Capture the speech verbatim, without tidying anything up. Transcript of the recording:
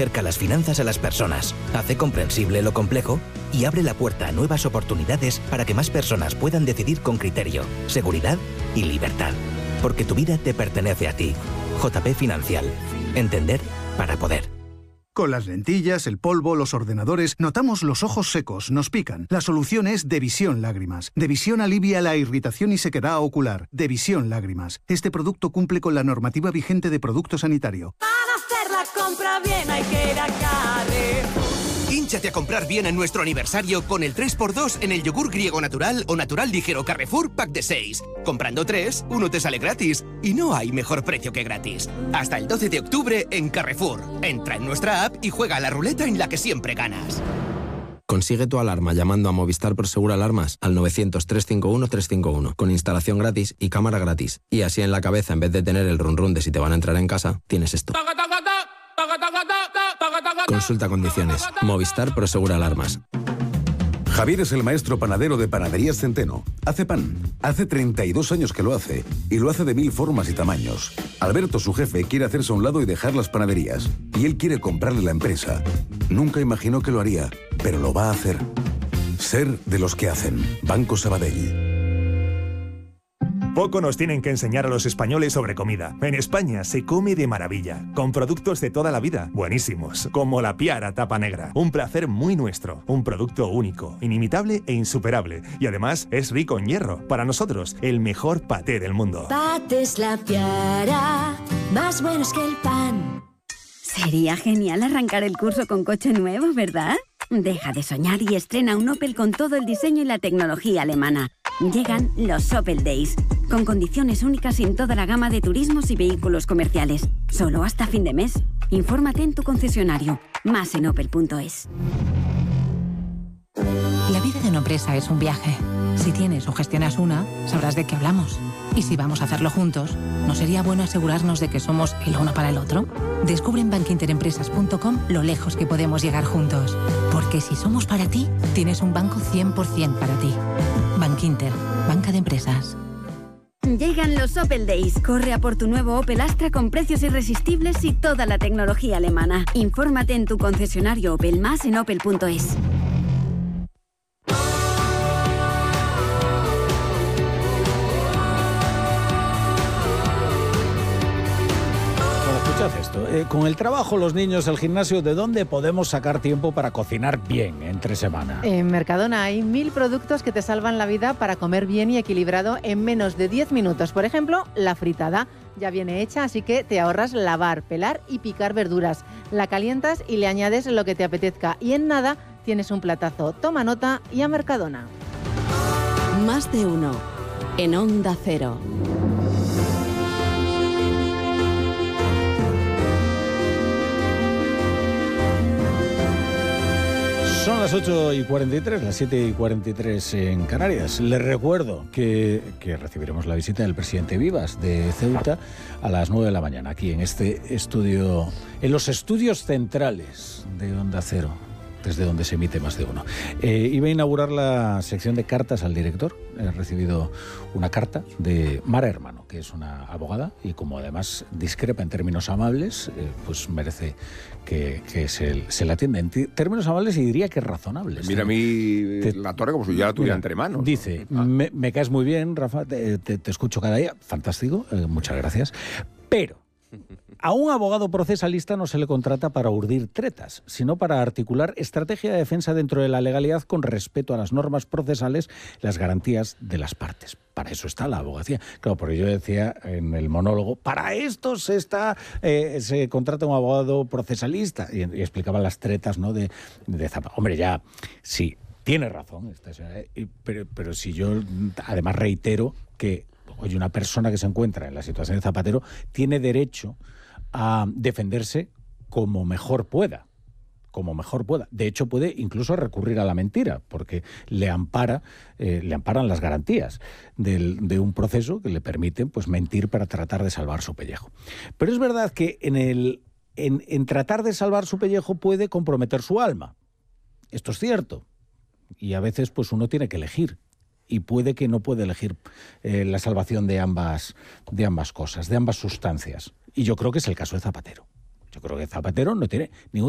acerca las finanzas a las personas, hace comprensible lo complejo y abre la puerta a nuevas oportunidades para que más personas puedan decidir con criterio, seguridad y libertad. Porque tu vida te pertenece a ti. J P Financial. Entender para poder. Con las lentillas, el polvo, los ordenadores, notamos los ojos secos, nos pican. La solución es Devisión Lágrimas. Devisión alivia la irritación y sequedad ocular. Devisión Lágrimas. Este producto cumple con la normativa vigente de producto sanitario. Para hacer la compra bien hay que ir a Carrefour. Hínchate a comprar bien en nuestro aniversario con el tres por dos en el yogur griego natural o natural ligero Carrefour Pack de seis. Comprando tres, uno te sale gratis. Y no hay mejor precio que gratis. Hasta el doce de octubre en Carrefour. Entra en nuestra app y juega a la ruleta en la que siempre ganas. Consigue tu alarma llamando a Movistar Prosegur Alarmas al novecientos, trescientos cincuenta y uno, trescientos cincuenta y uno, con instalación gratis y cámara gratis. Y así en la cabeza, en vez de tener el run run de si te van a entrar en casa, tienes esto. Consulta condiciones. Movistar Prosegur Alarmas. Javier es el maestro panadero de Panaderías Centeno. Hace pan. Hace treinta y dos años que lo hace. Y lo hace de mil formas y tamaños. Alberto, su jefe, quiere hacerse a un lado y dejar las panaderías. Y él quiere comprarle la empresa. Nunca imaginó que lo haría, pero lo va a hacer. Ser de los que hacen. Banco Sabadell. Poco nos tienen que enseñar a los españoles sobre comida. En España se come de maravilla, con productos de toda la vida, buenísimos, como la Piara Tapa Negra. Un placer muy nuestro, un producto único, inimitable e insuperable. Y además es rico en hierro. Para nosotros, el mejor paté del mundo. Patés La Piara, más buenos que el pan. Sería genial arrancar el curso con coche nuevo, ¿verdad? Deja de soñar y estrena un Opel con todo el diseño y la tecnología alemana. Llegan los Opel Days, con condiciones únicas en toda la gama de turismos y vehículos comerciales. Solo hasta fin de mes. Infórmate en tu concesionario. Más en opel punto es. La vida de una empresa es un viaje. Si tienes o gestionas una, sabrás de qué hablamos. Y si vamos a hacerlo juntos, ¿no sería bueno asegurarnos de que somos el uno para el otro? Descubre en bankinterempresas punto com lo lejos que podemos llegar juntos. Porque si somos para ti, tienes un banco cien por ciento para ti. Bankinter, banca de empresas. Llegan los Opel Days. Corre a por tu nuevo Opel Astra con precios irresistibles y toda la tecnología alemana. Infórmate en tu concesionario Opel, más en opel punto es. Esto. Eh, con el trabajo, los niños, el gimnasio, ¿de dónde podemos sacar tiempo para cocinar bien entre semana? En Mercadona hay mil productos que te salvan la vida para comer bien y equilibrado en menos de diez minutos. Por ejemplo, la fritada. Ya viene hecha, así que te ahorras lavar, pelar y picar verduras. La calientas y le añades lo que te apetezca. Y en nada tienes un platazo. Toma nota y a Mercadona. Más de uno. En Onda Cero. Son las ocho y cuarenta y tres, las siete y cuarenta y tres en Canarias. Les recuerdo que, que recibiremos la visita del presidente Vivas de Ceuta a las nueve de la mañana, aquí en este estudio, en los estudios centrales de Onda Cero, desde donde se emite Más de Uno. Eh, iba a inaugurar la sección de cartas al director. He recibido una carta de Mara Hermano, que es una abogada, y como además discrepa en términos amables, eh, pues merece que, que se, se la atienda en términos amables y diría que razonables. Mira a mí te, la torre como si yo la tuviera entre manos. Dice, ah. me, me caes muy bien, Rafa, te, te, te escucho cada día, fantástico, eh, muchas gracias, pero a un abogado procesalista no se le contrata para urdir tretas, sino para articular estrategia de defensa dentro de la legalidad con respeto a las normas procesales, las garantías de las partes. Para eso está la abogacía. Claro, porque yo decía en el monólogo, para esto se está eh, se contrata un abogado procesalista. Y, y explicaba las tretas, ¿no? de, de Zapata. Hombre, ya, sí, tiene razón. Pero, pero si yo además reitero que oye, una persona que se encuentra en la situación de Zapatero tiene derecho a defenderse como mejor pueda, como mejor pueda. De hecho, puede incluso recurrir a la mentira, porque le ampara, eh, le amparan las garantías del, de un proceso que le permiten, pues, mentir para tratar de salvar su pellejo. Pero es verdad que en el, en, en tratar de salvar su pellejo puede comprometer su alma. Esto es cierto. Y a veces, pues, uno tiene que elegir. Y puede que no puede elegir eh, la salvación de ambas, de ambas cosas, de ambas sustancias. Y yo creo que es el caso de Zapatero. Yo creo que Zapatero no tiene ningún